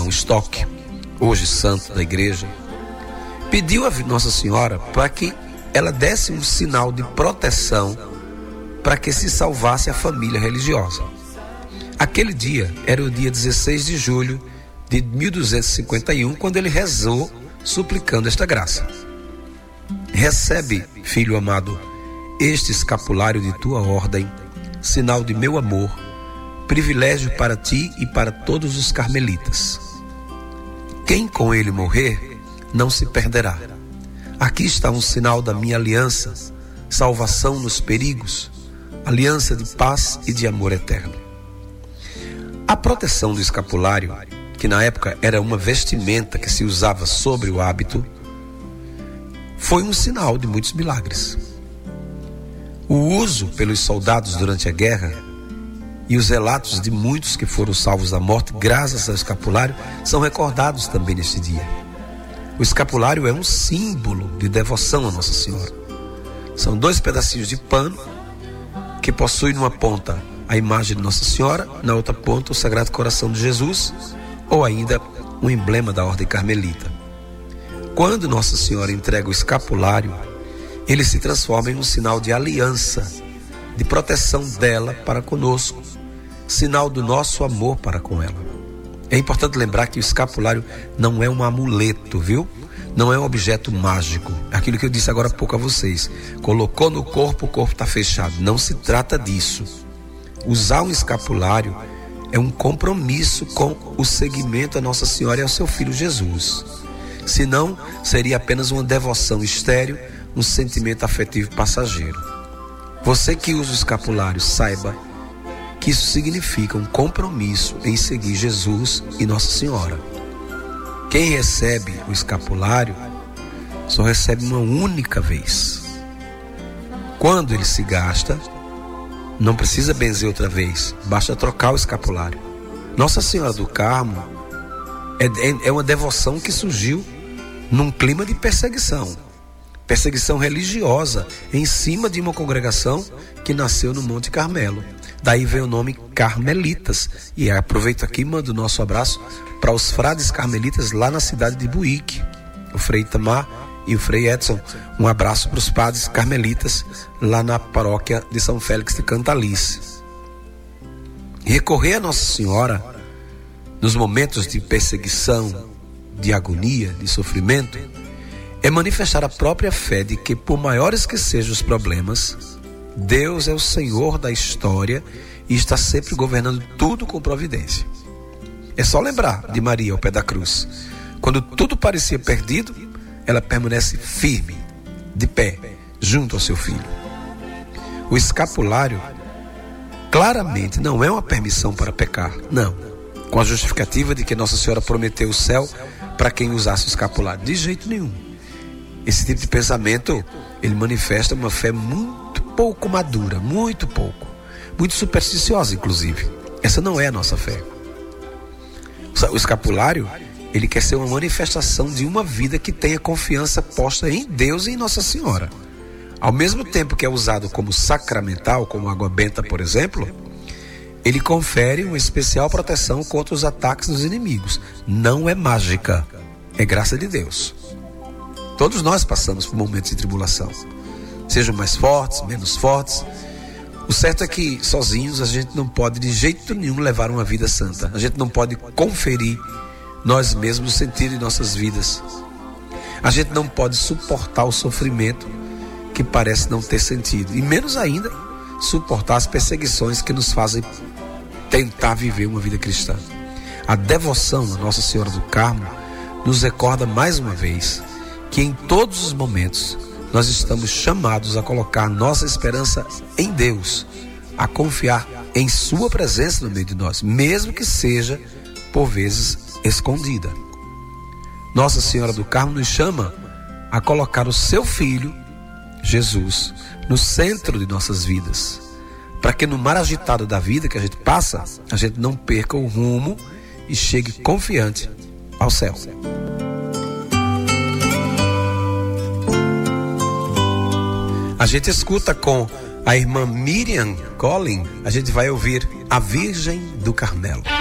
Stock, hoje santo da igreja, pediu a Nossa Senhora para que ela desse um sinal de proteção para que se salvasse a família religiosa. Aquele dia era o dia 16 de julho de 1251, quando ele rezou suplicando esta graça. Recebe, filho amado, este escapulário de tua ordem, sinal de meu amor, privilégio para ti e para todos os carmelitas. Quem com ele morrer, não se perderá. Aqui está um sinal da minha aliança, salvação nos perigos, aliança de paz e de amor eterno. A proteção do escapulário, que na época era uma vestimenta que se usava sobre o hábito, foi um sinal de muitos milagres. O uso pelos soldados durante a guerra e os relatos de muitos que foram salvos da morte graças ao escapulário são recordados também neste dia. O escapulário é um símbolo de devoção a Nossa Senhora. São 2 pedacinhos de pano que possuem numa ponta a imagem de Nossa Senhora, na outra ponta o Sagrado Coração de Jesus, ou ainda um emblema da Ordem Carmelita. Quando Nossa Senhora entrega o escapulário, ele se transforma em um sinal de aliança, de proteção dela para conosco, sinal do nosso amor para com ela. É importante lembrar que o escapulário não é um amuleto, viu? Não é um objeto mágico. Aquilo que eu disse agora há pouco a vocês. Colocou no corpo, o corpo está fechado. Não se trata disso. Usar um escapulário é um compromisso com o seguimento a Nossa Senhora e ao seu Filho Jesus. Senão, seria apenas uma devoção estéril, um sentimento afetivo passageiro. Você que usa o escapulário, saiba que isso significa um compromisso em seguir Jesus e Nossa Senhora. Quem recebe o escapulário só recebe uma única vez. Quando ele se gasta, não precisa benzer outra vez, basta trocar o escapulário. Nossa Senhora do Carmo é uma devoção que surgiu num clima de perseguição religiosa, em cima de uma congregação que nasceu no Monte Carmelo. Daí veio o nome Carmelitas. E aproveito aqui e mando o nosso abraço para os frades carmelitas lá na cidade de Buíque, o Frei Itamar e o Frei Edson. Um abraço para os padres carmelitas lá na paróquia de São Félix de Cantalice. Recorrer a Nossa Senhora nos momentos de perseguição, de agonia, de sofrimento, é manifestar a própria fé de que, por maiores que sejam os problemas, Deus é o Senhor da história e está sempre governando tudo com providência. É só lembrar de Maria ao pé da cruz. Quando tudo parecia perdido, ela permanece firme, de pé, junto ao seu filho. O escapulário claramente não é uma permissão para pecar, não, com a justificativa de que Nossa Senhora prometeu o céu para quem usasse o escapulário. De jeito nenhum. Esse tipo de pensamento, ele manifesta uma fé muito pouco madura, muito supersticiosa, inclusive. Essa não é a nossa fé. O escapulário, ele quer ser uma manifestação de uma vida que tenha confiança posta em Deus e em Nossa Senhora. Ao mesmo tempo que é usado como sacramental, como água benta, por exemplo, ele confere uma especial proteção contra os ataques dos inimigos. Não é mágica, é graça de Deus. Todos nós passamos por momentos de tribulação, sejam mais fortes, menos fortes. O certo é que sozinhos a gente não pode de jeito nenhum levar uma vida santa. A gente não pode conferir nós mesmos o sentido de nossas vidas. A gente não pode suportar o sofrimento que parece não ter sentido, e menos ainda suportar as perseguições que nos fazem tentar viver uma vida cristã. A devoção a Nossa Senhora do Carmo nos recorda mais uma vez que em todos os momentos nós estamos chamados a colocar nossa esperança em Deus, a confiar em sua presença no meio de nós, mesmo que seja por vezes escondida. Nossa Senhora do Carmo nos chama a colocar o seu Filho, Jesus, no centro de nossas vidas, para que no mar agitado da vida que a gente passa, a gente não perca o rumo e chegue confiante ao céu. A gente escuta com a irmã Miriam Collin, a gente vai ouvir A Virgem do Carmelo.